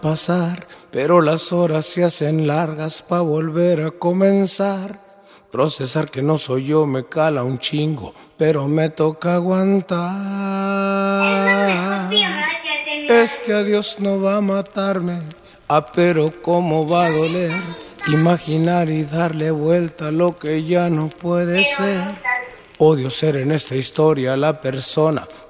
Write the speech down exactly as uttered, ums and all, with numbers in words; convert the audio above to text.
pasar, pero las horas se hacen largas pa' volver a comenzar. Procesar que no soy yo me cala un chingo, pero me toca aguantar. Este adiós no va a matarme, ah, pero cómo va a doler imaginar y darle vuelta a lo que ya no puede ser. Odio ser en esta historia la persona